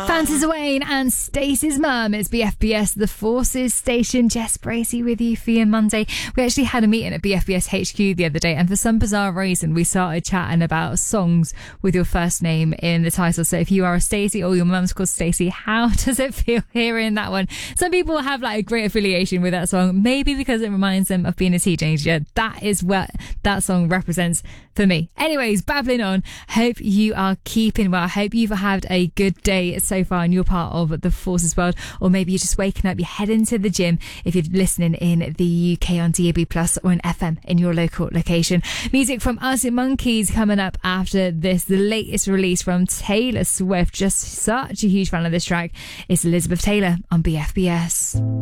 Francis Wayne and Stacey's mum. It's BFBS, the Forces station. Jess Bracey with you for your Monday. We actually had a meeting at BFBS HQ the other day, and for some bizarre reason, we started chatting about songs with your first name in the title. So if you are a Stacey or your mum's called Stacey, how does it feel hearing that one? Some people have like a great affiliation with that song, maybe because it reminds them of being a teenager. That is what that song represents for me. Anyways, babbling on. Hope you are keeping well. Hope you've had a good day so far and you're part of the Forces world, or maybe you're just waking up, you're heading to the gym if you're listening in the UK on DAB Plus or an FM in your local location. Music from Arctic Monkeys coming up after this, the latest release from Taylor Swift. Just such a huge fan of this track. It's Elizabeth Taylor on BFBS.